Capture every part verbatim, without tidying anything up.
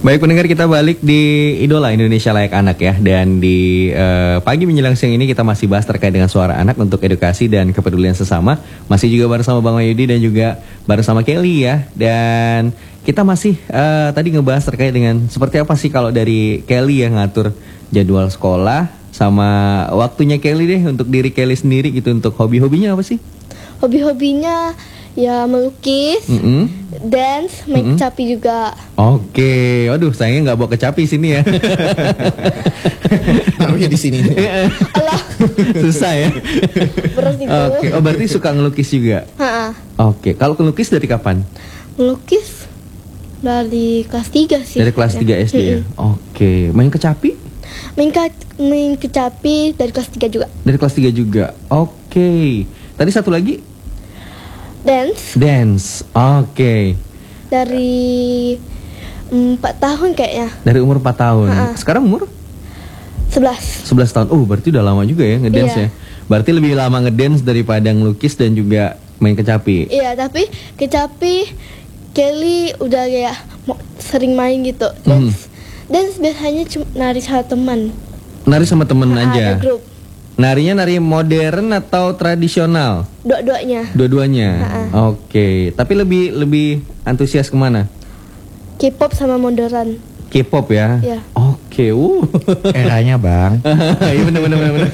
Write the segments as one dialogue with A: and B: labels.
A: Baik pendengar, kita balik di Idola Indonesia Layak Anak ya. Dan di uh, pagi menjelang siang ini kita masih bahas terkait dengan suara anak untuk edukasi dan kepedulian sesama. Masih juga bersama Bang Wahyudi dan juga bersama Kelly ya. Dan kita masih uh, tadi ngebahas terkait dengan seperti apa sih kalau dari Kelly yang ngatur jadwal sekolah sama waktunya Kelly deh untuk diri Kelly sendiri gitu. Untuk hobi-hobinya apa sih?
B: Hobi-hobinya ya melukis,
A: mm-hmm.
B: dance, main mm-hmm. kecapi juga.
A: Oke, waduh sayangnya nggak bawa kecapi sini ya.
C: Taruhnya di sini.
B: Alah,
A: susah ya.
B: Berat itu.
A: Oke, oh berarti suka ngelukis juga.
B: Ha-ha.
A: Oke, kalau ngelukis dari kapan?
B: Melukis dari kelas tiga sih.
A: Dari kelas tiga S D ya. Oke, main kecapi?
B: Main ke main kecapi dari kelas tiga juga.
A: Dari kelas tiga juga. Oke. Tadi satu lagi?
B: Dance.
A: Dance. Oke. Okay.
B: Dari empat tahun kayaknya.
A: Dari umur empat tahun. Ha-ha. Sekarang umur?
B: sebelas.
A: sebelas tahun. Oh, berarti udah lama juga ya ngedance iya. ya. Berarti lebih lama ngedance daripada ngelukis dan juga main kecapi.
B: Iya, tapi kecapi Kelly udah kayak sering main gitu. Dance. Mm. Dance biasanya cuma nari sama teman.
A: Nari sama teman
B: Ha-ha,
A: aja.
B: ada grup.
A: Narinya nari modern atau tradisional?
B: Dua-duanya.
A: Dua-duanya. Oke. Okay. Tapi lebih lebih antusias kemana?
B: K-pop sama modern.
A: K-pop ya?
B: Iya.
A: Oke. Okay. Uh.
C: Eranya bang.
A: Iya benar benar benar.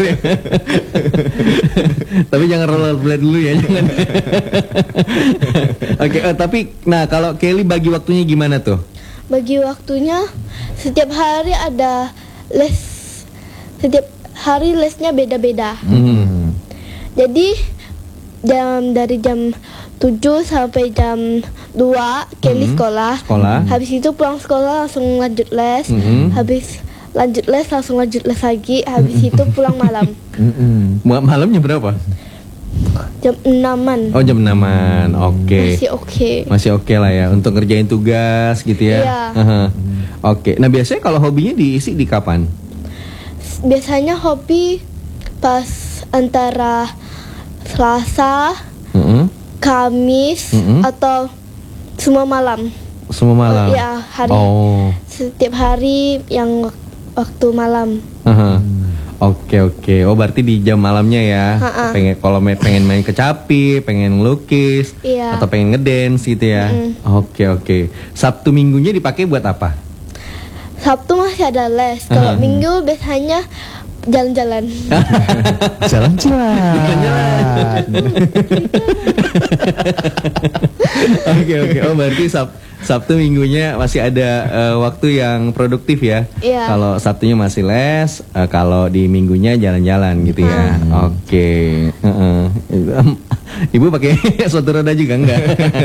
A: Tapi jangan rollerblade dulu ya, jangan. Oke. Okay, uh, tapi, nah kalau Kelly bagi waktunya gimana tuh?
B: Bagi waktunya setiap hari ada les. Setiap hari lesnya beda-beda. Hmm. Jadi jam dari jam tujuh sampai jam dua Kelly hmm. sekolah.
A: Sekolah.
B: Habis itu pulang sekolah langsung lanjut les. Hmm. Habis lanjut les langsung lanjut les lagi. Habis itu pulang malam.
A: Hmm. Malamnya berapa?
B: Jam enaman.
A: Oh jam enaman. Oke.
B: Okay. Masih oke. Okay.
A: Masih oke okay lah ya untuk ngerjain tugas gitu ya.
B: Iya.
A: Uh-huh. Oke. Okay. Nah biasanya kalau hobinya diisi di kapan?
B: Biasanya hobi pas antara Selasa, mm-hmm. Kamis, mm-hmm. atau semua malam.
A: Semua malam?
B: Uh, ya, hari.
A: Oh.
B: Setiap hari yang waktu malam.
A: Uh-huh. Oke oke. Oh berarti di jam malamnya ya. Uh-uh. Pengen kalau pengen main kecapi, pengen ngelukis,
B: iya.
A: atau pengen ngedance gitu ya. Mm-hmm. Oke oke. Sabtu minggunya dipakai buat apa?
B: Sabtu masih ada les. Kalau uh-huh. minggu biasanya jalan-jalan.
A: Jalan-jalan. Oke oke. Oh berarti sab Sabtu minggunya masih ada uh, waktu yang produktif ya.
B: Iya.
A: Kalau Sabtunya masih les, uh, kalau di minggunya jalan-jalan gitu ya. Hmm. Oke. Uh-uh. Ibu pakai sepatu roda juga enggak?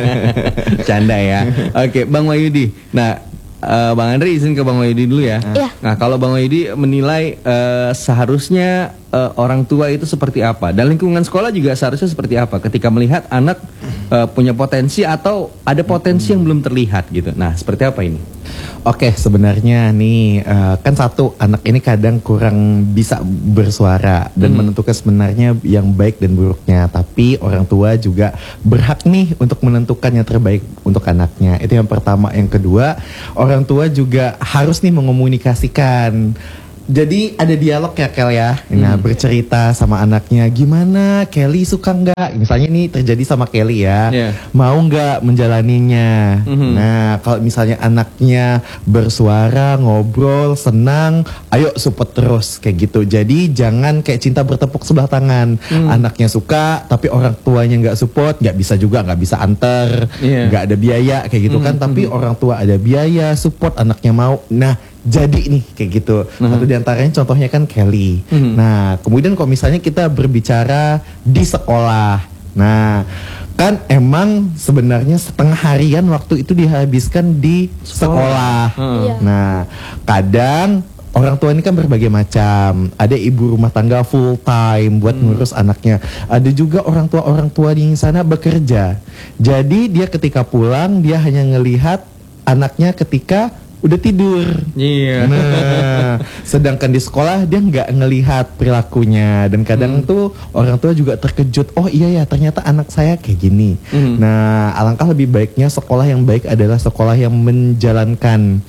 A: Canda ya. Oke, Bang Wahyudi. Nah. Uh, Bang Andre izin ke Bang Wahyudi dulu ya.
B: Ya.
A: Nah kalau Bang Wahyudi menilai uh, seharusnya uh, orang tua itu seperti apa, dan lingkungan sekolah juga seharusnya seperti apa ketika melihat anak uh, punya potensi atau ada potensi yang belum terlihat gitu. Nah seperti apa ini?
C: Oke, sebenarnya nih uh, kan satu, anak ini kadang kurang bisa bersuara dan hmm. menentukan sebenarnya yang baik dan buruknya. Tapi orang tua juga berhak nih untuk menentukan yang terbaik untuk anaknya. Itu yang pertama. Yang kedua, orang tua juga harus nih mengomunikasikan. Jadi ada dialog ya Kel ya. Nah, hmm. bercerita sama anaknya, gimana Kelly suka nggak? Misalnya ini terjadi sama Kelly ya, yeah. mau nggak menjalaninya? Mm-hmm. Nah, kalau misalnya anaknya bersuara, ngobrol, senang, ayo support terus kayak gitu. Jadi jangan kayak cinta bertepuk sebelah tangan. Mm. Anaknya suka, tapi orang tuanya nggak support, nggak bisa juga, nggak bisa antar, nggak yeah. ada biaya kayak gitu mm-hmm. kan. Tapi orang tua ada biaya, support, anaknya mau. Nah. Jadi nih kayak gitu. Uh-huh. Satu diantaranya contohnya kan Kelly. Uh-huh. Nah kemudian kalau misalnya kita berbicara di sekolah, nah kan emang sebenarnya setengah harian waktu itu dihabiskan di sekolah. Uh-huh. Yeah. Nah kadang orang tua ini kan berbagai macam. Ada ibu rumah tangga full time buat hmm. ngurus anaknya. Ada juga orang tua orang tua di sana bekerja. Jadi dia ketika pulang dia hanya ngelihat anaknya ketika udah tidur. Iya. Nah, sedangkan di sekolah dia nggak ngelihat perilakunya dan kadang hmm. tuh orang tua juga terkejut. Oh iya ya, ternyata anak saya kayak gini. Hmm. Nah, alangkah lebih baiknya sekolah yang baik adalah sekolah yang menjalankan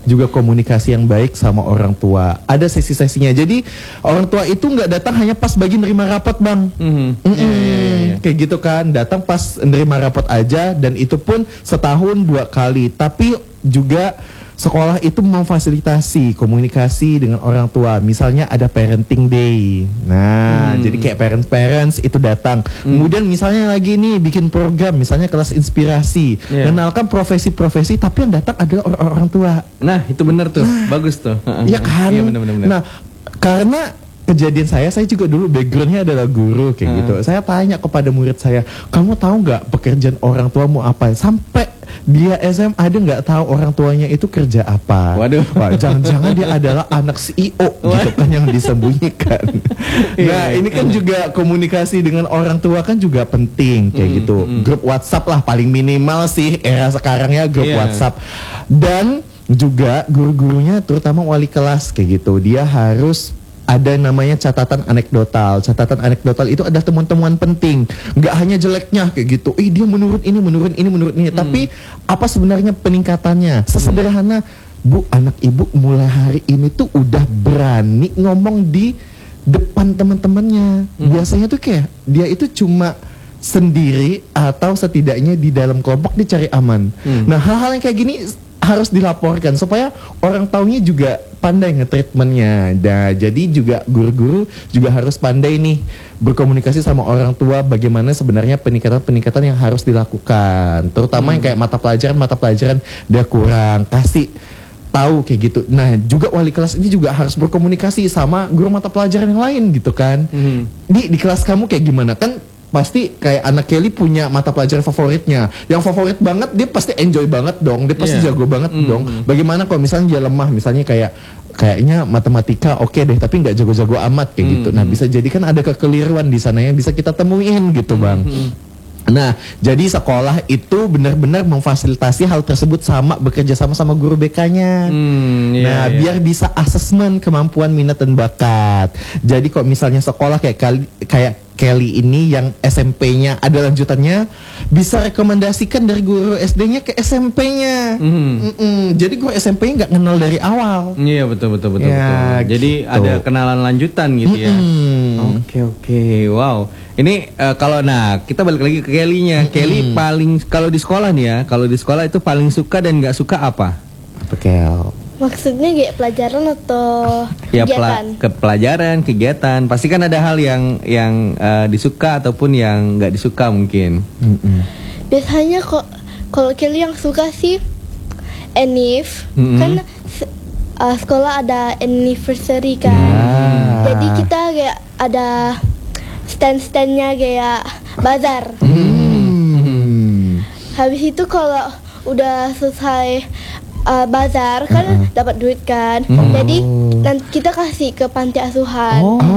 C: juga komunikasi yang baik sama orang tua. Ada sesi-sesinya. Jadi orang tua itu nggak datang hanya pas bagi nerima rapot, Bang.
A: Mhm.
C: Mm-mm.
A: Iya, iya, iya.
C: Kayak gitu kan, datang pas nerima rapot aja, dan itu pun setahun dua kali. Tapi juga sekolah itu memfasilitasi komunikasi dengan orang tua. Misalnya ada parenting day. Nah,
A: Hmm.
C: jadi kayak parents-parents itu datang. Kemudian misalnya lagi nih bikin program, misalnya kelas inspirasi.
A: Yeah.
C: Kenalkan profesi-profesi, tapi yang datang adalah orang-orang tua.
A: Nah, itu benar tuh. Bagus tuh.
C: Iya kan?
A: Iya, benar-benar.
C: Nah, karena kejadian saya, saya juga dulu backgroundnya adalah guru kayak
A: Hmm.
C: gitu. Saya tanya kepada murid saya, kamu tahu nggak pekerjaan orang tuamu apa? Sampai dia S M A dia nggak tahu orang tuanya itu kerja apa.
A: Waduh.
C: Wah, jangan-jangan dia adalah anak C E O gitu kan yang disembunyikan. Nah,
A: Iya.
C: ini kan juga komunikasi dengan orang tua kan juga penting kayak
A: Mm,
C: gitu.
A: mm.
C: Grup WhatsApp lah paling minimal sih era sekarang ya, grup
A: Iya.
C: WhatsApp. Dan juga guru-gurunya terutama wali kelas kayak gitu, dia harus ada namanya catatan anekdotal. Catatan anekdotal itu ada temuan-temuan penting, nggak hanya jeleknya kayak gitu. Ih, dia menurun ini, menurun ini, menurun ini. Tapi apa sebenarnya peningkatannya? Sesederhana, Bu, anak ibu mulai hari ini tuh udah berani ngomong di depan teman-temannya. Biasanya tuh kayak dia itu cuma sendiri atau setidaknya di dalam kelompok dia cari aman.
A: Hmm.
C: Nah, hal-hal yang kayak gini harus dilaporkan supaya orang taunya juga pandai nge-treatmentnya. Nah, jadi juga guru-guru juga harus pandai nih berkomunikasi sama orang tua bagaimana sebenarnya peningkatan-peningkatan yang harus dilakukan. Terutama yang kayak mata pelajaran-mata pelajaran dia kurang, kasih tahu kayak gitu. Nah, juga wali kelas ini juga harus berkomunikasi sama guru mata pelajaran yang lain gitu kan.
A: Mhm.
C: Di di kelas kamu kayak gimana? Kan pasti kayak anak Kelly punya mata pelajaran favoritnya. Yang favorit banget dia pasti enjoy banget dong. Dia pasti
A: Iya.
C: jago banget
A: Mm.
C: dong. Bagaimana kalau misalnya dia lemah, misalnya kayak kayaknya matematika oke deh, tapi nggak jago-jago amat kayak gitu. Nah, bisa jadi kan ada kekeliruan di sana yang bisa kita temuin gitu, Bang. Nah, jadi sekolah itu benar-benar memfasilitasi hal tersebut sama bekerja sama sama guru B K-nya.
A: Hmm, iya,
C: Nah,
A: iya.
C: biar bisa asesmen kemampuan minat dan bakat. Jadi kok misalnya sekolah kayak kali kayak Kelly ini yang S M P-nya ada lanjutannya, bisa rekomendasikan dari guru S D-nya ke S M P-nya.
A: Mhm.
C: Mm-mm. Jadi guru S M P-nya nggak kenal dari awal.
A: Iya, betul betul betul
C: Ya,
A: betul. Jadi
C: gitu.
A: ada kenalan lanjutan gitu ya.
C: Mm-mm.
A: Oke oke, wow. Ini eh, kalau nah kita balik lagi ke Kelly-nya. Kelly paling kalau di sekolah nih ya, kalau di sekolah itu paling suka dan nggak suka apa?
C: Apa Kel?
B: Maksudnya kayak pelajaran atau
A: Ya
B: kegiatan?
A: pela- ke pelajaran, kegiatan. Pasti kan ada hal yang yang eh, disuka ataupun yang nggak disuka mungkin.
C: Mm-mm.
B: Biasanya kok kalau Kelly yang suka sih Enif,
A: Mm-mm.
B: kan se- uh, sekolah ada anniversary kan.
C: Ah.
B: Jadi kita kayak ada stand-standnya kayak bazar.
C: Hmm.
B: Habis itu kalau udah selesai uh, bazar kan dapat duit kan. Jadi nanti kita kasih ke panti asuhan.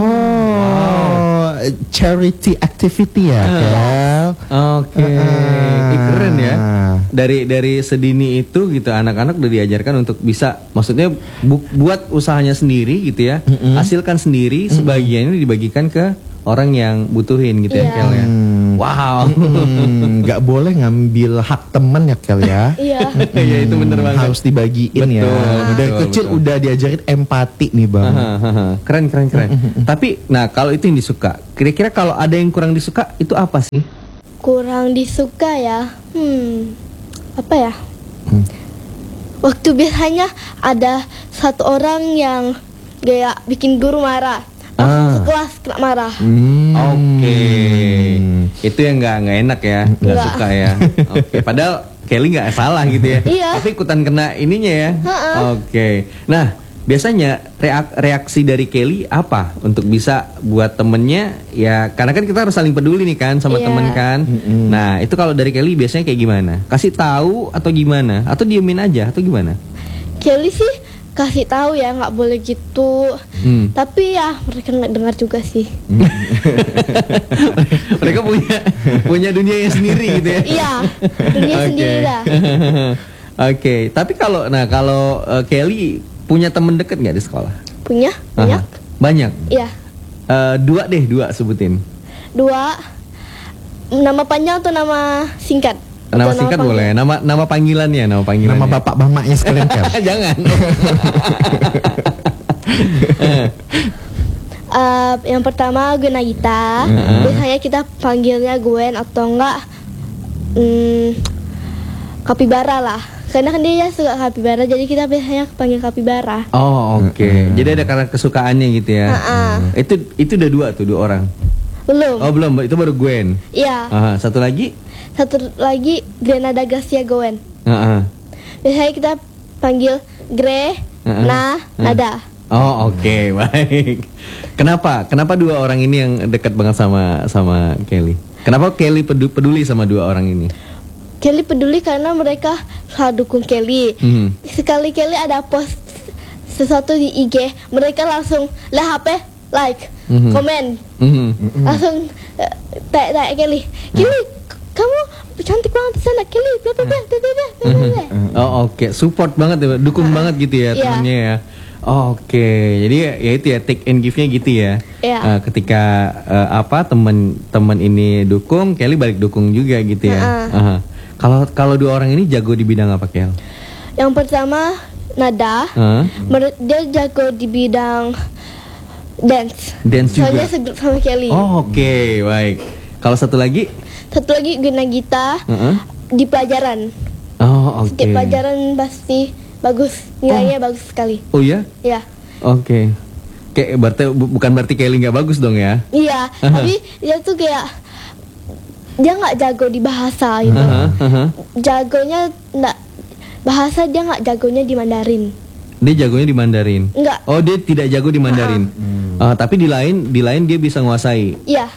C: Oh, charity activity ya, Kel?
A: Oke, Ih, keren ya. Dari dari sedini itu gitu anak-anak udah diajarkan untuk bisa, maksudnya bu- buat usahanya sendiri gitu ya, hasilkan sendiri, sebagiannya dibagikan ke orang yang butuhin gitu ya,
B: Iya.
A: Kel ya.
C: Hmm.
A: Wow.
C: Hmm, nggak boleh ngambil hak teman ya, Kel ya.
B: Iya.
A: Ya itu bener banget.
C: Harus dibagiin ya.
A: Betul,
C: Dari
A: betul,
C: kecil
A: betul.
C: udah diajarin empati nih, Bang.
A: Hahaha. Keren keren keren. Tapi nah kalau itu yang disuka, kira-kira kalau ada yang kurang disuka itu apa sih?
B: Kurang disuka ya. Hmm. Apa ya?
C: Hmm.
B: Waktu biasanya ada satu orang yang kayak bikin guru marah.
C: Ah.
B: Langsung ke kelas kena marah.
C: Hmm.
A: Oke, itu yang nggak nggak enak ya, nggak
B: Nggak.
A: suka ya. Oke, padahal Kelly nggak salah gitu ya.
B: Iya.
A: Tapi ikutan kena ininya ya.
B: Ha-ha.
A: Oke, nah biasanya reak- reaksi dari Kelly apa untuk bisa buat temennya ya? Karena kan kita harus saling peduli nih kan sama
B: Iya.
A: temen kan. Nah itu kalau dari Kelly biasanya kayak gimana? Kasih tahu atau gimana? Atau diemin aja atau gimana?
B: Kelly sih kasih tahu ya nggak boleh gitu.
A: Hmm.
B: Tapi ya mereka nggak dengar juga sih.
A: Mereka punya punya dunianya sendiri gitu ya.
B: Iya, dunia
A: Oke.
B: sendiri lah.
A: Oke, tapi kalau nah kalau eh, Kelly punya temen deket nggak di sekolah?
B: Punya banyak?
A: Aha. Banyak.
B: Iya.
A: Eh, dua deh, dua sebutin.
B: Dua. Nama panjang atau nama singkat?
A: Nama
B: Atau
A: singkat
B: nama
A: boleh. Nama nama panggilannya, nama panggilannya.
C: Nama bapak mamanya sekalian Kel.
A: Jangan.
B: Uh, yang pertama Gwen Nagita.
A: Mm-hmm.
B: Biasanya kita panggilnya Gwen atau enggak hmm, Kapibara lah. Karena kan dia suka kapibara, jadi kita biasanya panggil kapibara.
A: Oh oke. Okay. Jadi ada karena kesukaannya gitu ya.
B: Uh-uh.
A: Itu itu udah dua tuh dua orang.
B: Belum.
A: Oh belum, itu baru Gwen.
B: Iya.
A: Aha, satu lagi?
B: Satu lagi Grenada Gracia Gwen.
A: Aha.
B: Biasanya kita panggil Gre,
A: Uh-uh.
B: Na, Nada.
A: Oh oke okay, baik. Kenapa? Kenapa dua orang ini yang dekat banget sama sama Kelly? Kenapa Kelly pedu- peduli sama dua orang ini?
B: Kelly peduli karena mereka selalu dukung Kelly.
A: Hmm.
B: Sekali Kelly ada post sesuatu di I G, mereka langsung lah H P, like,
A: Mhm.
B: komen,
A: Mhm.
B: langsung uh, tanya Kelly, Kelly, k- kamu cantik banget di sana, Kelly, bla bla bla bla bla bla bla bla.
A: Oh oke, okay. Support banget ya, dukung banget gitu ya
B: Iya.
A: temennya ya. Oh, oke, okay. Jadi ya, ya itu ya take and give-nya gitu ya.
B: Iya.
A: Uh, ketika uh, apa teman-teman ini dukung, Kelly balik dukung juga gitu ya.
B: Uh-uh.
A: Aha. Kalau kalau dua orang ini jago di bidang apa, Kel?
B: Yang pertama Nada,
A: Huh?
B: mer- dia jago di bidang dance.
A: Dance juga.
B: Soalnya segrup sama Kelly.
A: Oh, oke, okay. Baik. Kalau satu lagi?
B: Satu lagi Gina Gita
A: Uh-uh.
B: di pelajaran.
A: Oh, oke.
B: Setiap pelajaran pasti bagus, nilainya bagus sekali.
A: Oh ya?
B: Ya.
A: Oke. Okay. Kayak berarti bu- bukan berarti Kelly nggak bagus dong ya?
B: Iya, tapi dia tuh kayak dia nggak jago di bahasa gitu.
A: Aha, aha.
B: Jagonya nggak bahasa, dia nggak jagonya di Mandarin.
A: Dia jagonya di Mandarin.
B: Enggak.
A: Oh, dia tidak jago di Mandarin. Ah, tapi di lain di lain dia bisa nguasai.
B: Iya.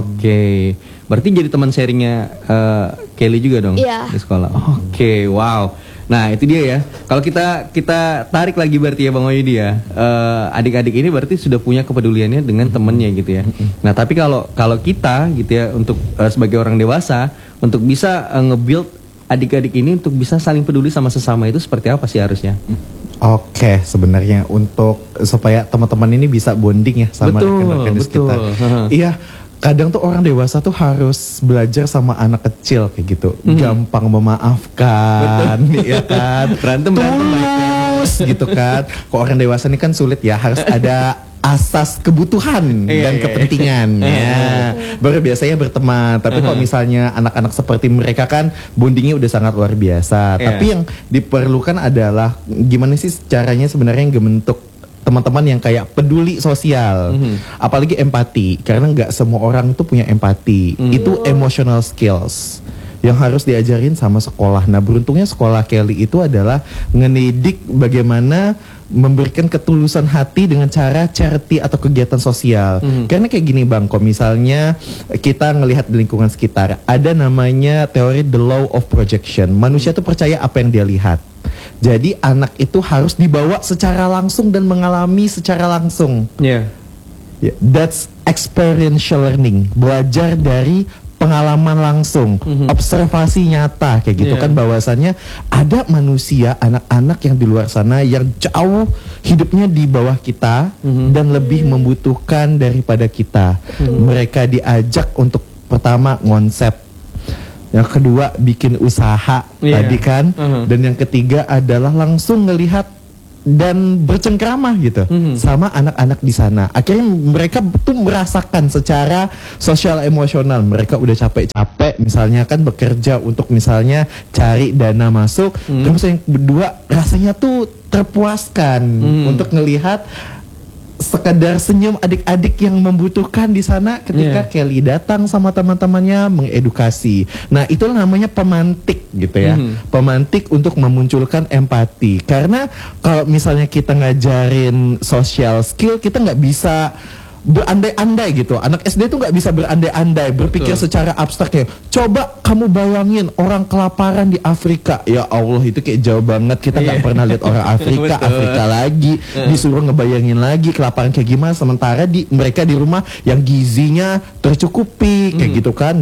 A: Oke. Berarti jadi teman sharingnya eh, Kelly juga dong
B: Iya.
A: di sekolah. Oke, wow. Nah, itu dia ya. Kalau kita kita tarik lagi berarti ya Bang Oyudi ya. Eh, adik-adik ini berarti sudah punya kepeduliannya dengan temennya gitu ya. Nah, tapi kalau kalau kita gitu ya untuk eh, sebagai orang dewasa untuk bisa eh, nge-build adik-adik ini untuk bisa saling peduli sama sesama itu seperti apa sih harusnya?
C: Oke, sebenarnya untuk supaya teman-teman ini bisa bonding ya sama
A: Betul,
C: rekan-rekan di
A: betul.
C: sekitar.
A: Haha.
C: Iya, kadang tuh orang dewasa tuh harus belajar sama anak kecil kayak gitu. Gampang memaafkan, ya kan?
A: Berantem, berantem,
C: Tulus gitu kan. Kok orang dewasa ini kan sulit ya, harus ada asas kebutuhan
A: Iya,
C: dan
A: iya,
C: kepentingannya. Baru biasanya berteman. Tapi kalau misalnya anak-anak seperti mereka kan bondingnya udah sangat luar biasa.
A: Iya.
C: Tapi yang diperlukan adalah gimana sih caranya sebenarnya yang membentuk teman-teman yang kayak peduli sosial, apalagi empati, karena nggak semua orang tuh punya empati. Itu emotional skills yang harus diajarin sama sekolah. Nah, beruntungnya sekolah Kelly itu adalah ngedidik bagaimana memberikan ketulusan hati dengan cara charity atau kegiatan sosial. Karena kayak gini Bang, kok misalnya kita ngelihat di lingkungan sekitar, ada namanya teori the law of projection. Manusia tuh percaya apa yang dia lihat. Jadi anak itu harus dibawa secara langsung dan mengalami secara langsung.
A: Iya.
C: Yeah, that's experiential learning. Belajar dari pengalaman langsung, observasi nyata kayak gitu
A: Yeah.
C: kan, bahwasannya ada manusia, anak-anak yang di luar sana yang jauh hidupnya di bawah kita dan lebih membutuhkan daripada kita. Mereka diajak untuk pertama konsep, yang kedua bikin usaha
A: Yeah.
C: tadi kan,
A: Mhm.
C: dan yang ketiga adalah langsung ngelihat dan bercengkrama gitu sama anak-anak di sana. Akhirnya mereka tuh merasakan secara sosial emosional. Mereka udah capek-capek misalnya kan bekerja untuk misalnya cari dana masuk. Terus yang kedua rasanya tuh terpuaskan untuk ngelihat sekedar senyum adik-adik yang membutuhkan di sana ketika
A: Yeah.
C: Kelly datang sama teman-temannya mengedukasi. Nah, itulah namanya pemantik gitu ya. Pemantik untuk memunculkan empati. Karena kalau misalnya kita ngajarin social skill, kita nggak bisa berandai-andai gitu. Anak S D tuh nggak bisa berandai-andai, berpikir
A: Betul.
C: secara abstrak ya. Coba kamu bayangin orang kelaparan di Afrika. Ya Allah, itu kayak jauh banget. Kita nggak
A: Iya.
C: pernah lihat orang Afrika,
A: Betul.
C: Afrika lagi. Disuruh ngebayangin lagi kelaparan kayak gimana. Sementara di mereka di rumah yang gizinya tercukupi kayak gitu kan.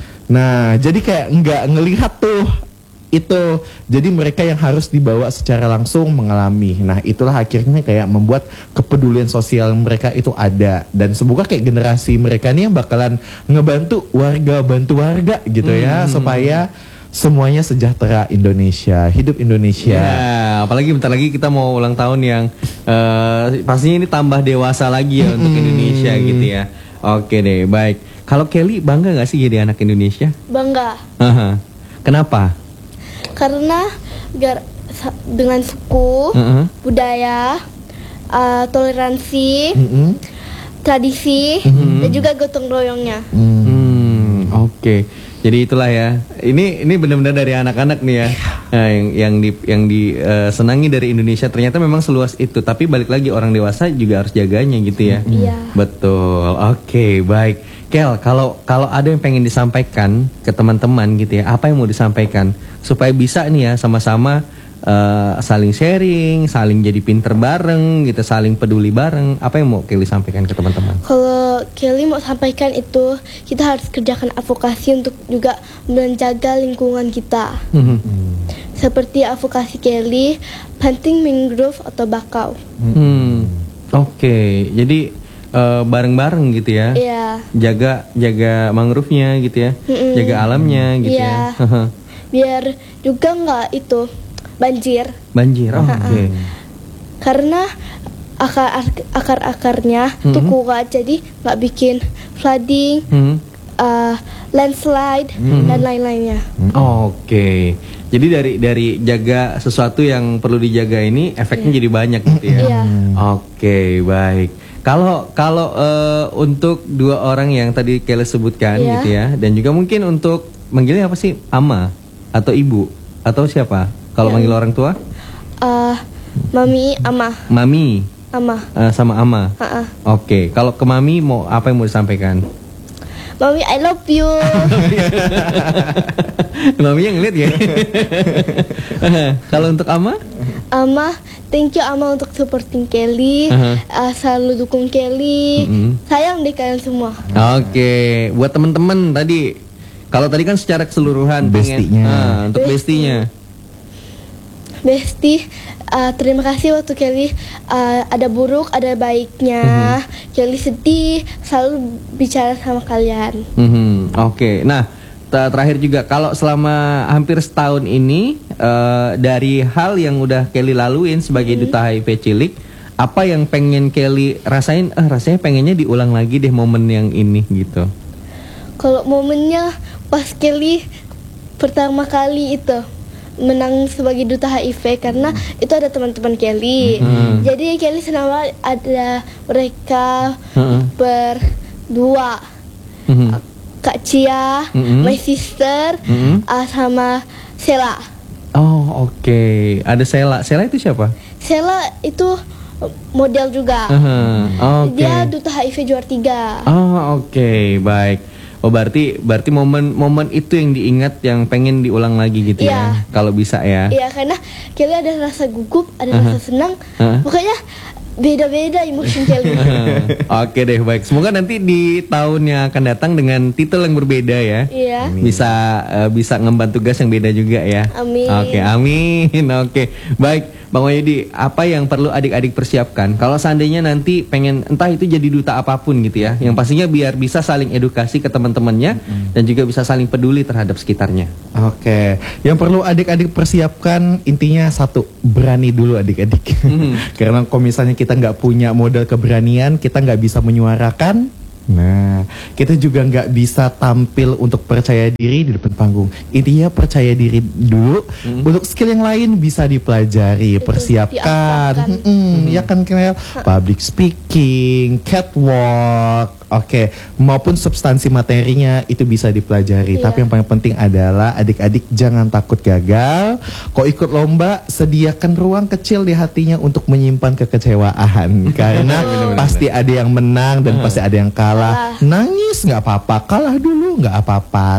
C: Nah, jadi kayak nggak ngelihat tuh itu. Jadi mereka yang harus dibawa secara langsung mengalami. Nah, itulah akhirnya kayak membuat kepedulian sosial mereka itu ada. Dan semoga kayak generasi mereka nih yang bakalan ngebantu warga bantu warga gitu ya, supaya semuanya sejahtera Indonesia, hidup Indonesia.
A: Ya, apalagi bentar lagi kita mau ulang tahun yang eh, pastinya ini tambah dewasa lagi ya untuk Indonesia gitu ya. Oke deh, baik. Kalau Kelly bangga nggak sih jadi anak Indonesia?
B: Bangga.
A: Aha. Kenapa?
B: Karena gar- sa- dengan suku,
A: Heeh.
B: budaya, uh, toleransi,
C: Mm-mm.
B: tradisi, dan juga gotong royongnya.
A: Hmm, oke. Jadi itulah ya. Ini ini benar-benar dari anak-anak nih ya. Nah, yang yang di yang disenangi dari Indonesia ternyata memang seluas itu. Tapi balik lagi orang dewasa juga harus jaganya gitu ya.
B: Iya.
A: Betul. Oke, baik. Kel, kalau kalau ada yang pengen disampaikan ke teman-teman gitu ya, apa yang mau disampaikan supaya bisa nih ya sama-sama eh, saling sharing, saling jadi pinter bareng gitu, saling peduli bareng. Apa yang mau Kelly sampaikan ke teman-teman?
B: Kalau Kelly mau sampaikan itu, kita harus kerjakan advokasi untuk juga menjaga lingkungan kita. Seperti advokasi Kelly, planting mangrove atau bakau.
A: Hmm. Oke, jadi eh, bareng-bareng gitu ya.
B: Iya.
A: Jaga jaga mangrove-nya gitu ya.
B: Mm-mm.
A: Jaga alamnya gitu
B: Iya.
A: ya.
B: Biar juga nggak itu banjir.
A: Banjir. Oke.
B: Karena akar akar akarnya tuh kuat, jadi nggak bikin flooding,
A: Hmm.
B: uh, landslide dan lain-lainnya.
A: Oke. Jadi dari dari jaga sesuatu yang perlu dijaga ini efeknya jadi banyak gitu ya.
B: Iya.
A: Oke, baik. Kalau kalau eh, untuk dua orang yang tadi Kelly sebutkan
B: Iya.
A: gitu ya, dan juga mungkin untuk manggilnya apa sih? Ama atau ibu atau siapa? Kalau manggil orang tua?
B: Uh, mami, ama,
A: Mami
B: ama,
A: eh, sama Ama.
B: Ha-ha.
A: Oke, kalau ke Mami mau apa yang mau disampaikan?
B: Mami, I love you.
A: Mami yang ngeliat ya. Kalau untuk Ama?
B: Ama, thank you Ama untuk supporting Kelly,
A: Aha.
B: uh, selalu dukung Kelly.
A: Mm-mm.
B: Sayang deh kalian semua.
A: Oke, buat teman-teman tadi, kalau tadi kan secara keseluruhan pengen-
C: Bestinya.
A: ah, untuk
B: Besti.
A: bestinya.
B: Besti, uh, terima kasih waktu Kelly uh, ada buruk, ada baiknya. Kelly sedih, selalu bicara sama kalian.
A: Mhm, Oke, nah te- terakhir juga kalau selama hampir setahun ini eh, dari hal yang udah Kelly laluin sebagai duta H I V cilik, apa yang pengen Kelly rasain? Eh rasanya pengennya diulang lagi deh momen yang ini gitu.
B: Kalau momennya pas Kelly pertama kali itu menang sebagai duta H I V, karena itu ada teman-teman Kelly. Jadi Kelly senang banget ada mereka
A: Heeh.
B: berdua,
A: Mhm.
B: Kak Cia,
A: Mm-mm.
B: my sister,
A: Mm-mm.
B: uh, sama Sela.
A: Oh oke, ada Sela. Sela itu siapa?
B: Sela itu model juga.
A: Aha, Oke.
B: Dia duta H I V juara tiga.
A: Oh oke, baik. Oh berarti berarti momen-momen itu yang diingat, yang pengen diulang lagi gitu ya,
B: Iya.
A: kalau bisa ya.
B: Iya, karena Kelly ada rasa gugup, ada rasa senang.
A: Aha.
B: Pokoknya beda-beda emosi Kelly.
A: Oke deh, baik. Semoga nanti di tahun yang akan datang dengan titel yang berbeda ya.
B: Iya.
A: Bisa eh, bisa ngemban tugas yang beda juga ya.
B: Amin.
A: Oke, amin. Oke. Baik, Bang Wahyudi, apa yang perlu adik-adik persiapkan kalau seandainya nanti pengen entah itu jadi duta apapun gitu ya. Yang pastinya biar bisa saling edukasi ke teman-temannya dan juga bisa saling peduli terhadap sekitarnya.
C: Oke, yang perlu adik-adik persiapkan intinya satu, berani dulu adik-adik. Karena kalau misalnya kita nggak punya modal keberanian, kita nggak bisa menyuarakan. Nah, kita juga nggak bisa tampil untuk percaya diri di depan panggung. Intinya percaya diri dulu. Untuk skill yang lain bisa dipelajari,
B: Itu,
C: persiapkan.
B: diasahkan.
C: Mm-mm, ya kan kayak public speaking, catwalk, oke, maupun substansi materinya itu bisa dipelajari.
B: Iya.
C: Tapi yang paling penting adalah adik-adik jangan takut gagal. Kok ikut lomba, sediakan ruang kecil di hatinya untuk menyimpan kekecewaan. Karena pasti ada yang menang dan pasti ada yang kalah. Nangis nggak apa-apa, kalah dulu nggak apa-apa.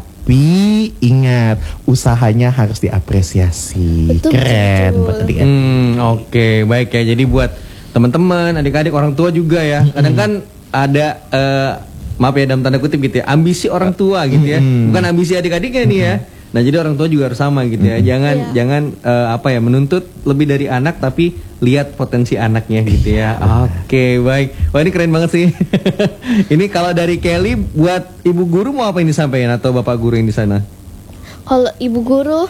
C: Tapi ingat, usahanya harus diapresiasi.
B: Betul,
C: Keren
B: betul.
C: buat adik-adik.
A: Hmm, oke, baik ya. Jadi buat teman-teman, adik-adik, orang tua juga ya. Kadang kan ada eh, maaf ya dalam tanda kutip gitu ya, ambisi orang tua gitu ya. Bukan ambisi adik-adiknya nih ya. Nah, jadi orang tua juga harus sama gitu ya. Jangan
B: Iya.
A: jangan eh, apa ya, menuntut lebih dari anak tapi lihat potensi anaknya gitu ya. Oke, baik. Wah, ini keren banget sih. Ini kalau dari Kelly buat ibu guru mau apa yang disampaikan atau bapak guru yang di sana?
B: kalau ibu guru,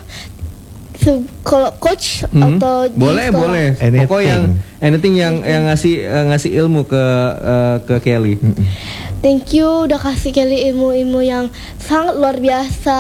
B: se- kalau coach
A: Hmm,
B: atau di
A: boleh
B: sekolah.
A: boleh.
C: Anything.
A: Pokoknya yang anything yang yang ngasih eh, ngasih ilmu ke eh, ke Kelly.
B: Thank you udah kasih Kelly ilmu-ilmu yang sangat luar biasa.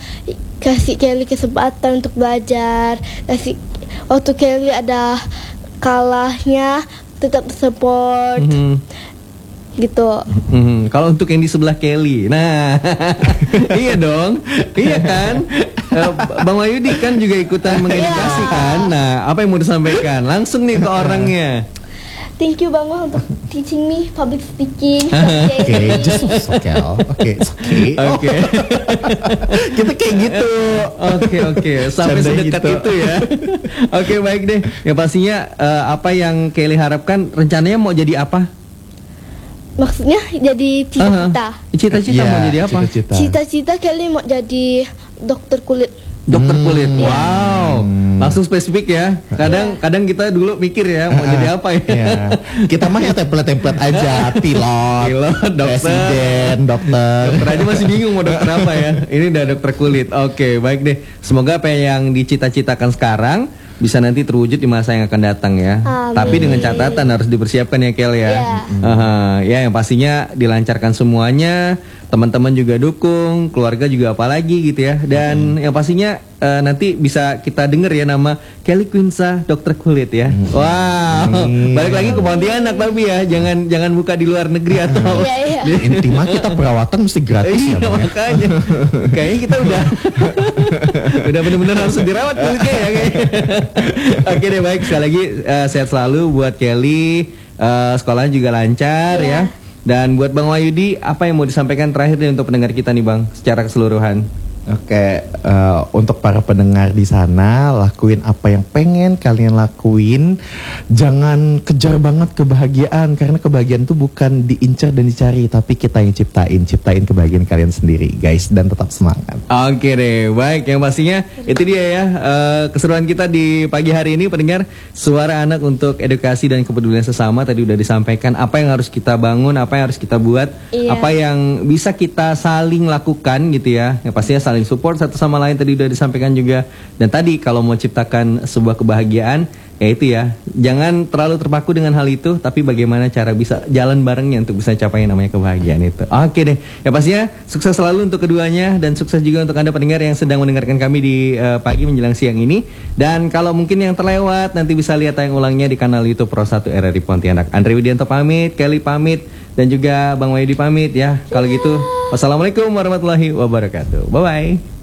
B: Kasih Kelly kesempatan untuk belajar. Kasih waktu Kelly ada kalahnya tetap support
A: Mhm.
B: gitu.
A: Mhm. Kalau untuk yang di sebelah Kelly, nah iya dong, iya kan. Eh, Bang Wahyudi kan juga ikutan mengedukasi
B: Iya.
A: kan. Nah, apa yang mau disampaikan? Langsung nih ke orangnya.
B: Thank you Bang Wah untuk teaching me public speaking.
C: Oke, just sokel. Oke, it's okay.
A: Oke.
C: Kita kayak gitu.
A: Oke oke, sampai
C: Canda
A: sedekat
C: gitu.
A: itu ya. Oke baik deh. Ya pastinya eh, apa yang Kelly harapkan rencananya mau jadi apa?
B: Maksudnya jadi cita-cita.
A: Aha. Cita-cita
C: Iya,
A: mau jadi apa?
C: cita-cita.
B: Cita-cita Kelly mau jadi dokter kulit.
A: Dokter
C: Hmm.
A: kulit. Wow. Langsung spesifik ya. Kadang kadang kita dulu mikir ya mau jadi apa ya.
C: Iya. Kita mah ya template-template aja, pilot,
A: Pilot, dokter.
C: presiden, dokter.
A: Dokter aja masih bingung mau dokter apa ya. Ini udah dokter kulit. Oke, baik deh. Semoga apa yang dicita-citakan sekarang bisa nanti terwujud di masa yang akan datang ya.
B: Amin.
A: Tapi dengan catatan harus dipersiapkan ya Kel ya.
B: Iya.
A: Aha, ya yang pastinya dilancarkan semuanya. Teman-teman juga dukung, keluarga juga apalagi gitu ya. Dan yang pastinya eh, nanti bisa kita denger ya nama Kelly Quinsa dokter kulit ya. Wow.
C: Amin.
A: Balik lagi ke Pontianak tapi ya, jangan jangan buka di luar negeri atau
B: Iya, iya.
C: Intinya kita perawatan mesti gratis ya,
A: Iya
C: Bang, ya.
A: makanya kayaknya kita udah udah benar-benar harus dirawat kulitnya ya kayaknya. Oke deh baik, sekali lagi eh, sehat selalu buat Kelly, eh, sekolahnya juga lancar ya. Dan buat Bang Wahyudi, apa yang mau disampaikan terakhir nih untuk pendengar kita nih Bang secara keseluruhan?
C: Oke, eh, untuk para pendengar di sana, lakuin apa yang pengen kalian lakuin. Jangan kejar banget kebahagiaan, karena kebahagiaan itu bukan diincar dan dicari, tapi kita yang ciptain, ciptain kebahagiaan kalian sendiri, guys, dan tetap semangat.
A: Oke deh, baik. Yang pastinya itu dia ya eh, keseruan kita di pagi hari ini pendengar Suara Anak untuk edukasi dan kepedulian sesama. Tadi udah disampaikan apa yang harus kita bangun, apa yang harus kita buat,
B: Iya.
A: apa yang bisa kita saling lakukan gitu ya. Yang pastinya saling support satu sama lain tadi udah disampaikan juga. Dan tadi kalau mau ciptakan sebuah kebahagiaan, ya itu ya, jangan terlalu terpaku dengan hal itu, tapi bagaimana cara bisa jalan barengnya untuk bisa capai yang namanya kebahagiaan itu. Oke deh, ya pastinya sukses selalu untuk keduanya dan sukses juga untuk Anda pendengar yang sedang mendengarkan kami di eh, pagi menjelang siang ini. Dan kalau mungkin yang terlewat nanti bisa lihat tayang ulangnya di kanal YouTube Pro satu R R I Pontianak. Andre Widianto pamit, Kelly pamit, dan juga Bang Wahyudi pamit ya. Kalau gitu, wassalamualaikum warahmatullahi wabarakatuh. Bye bye.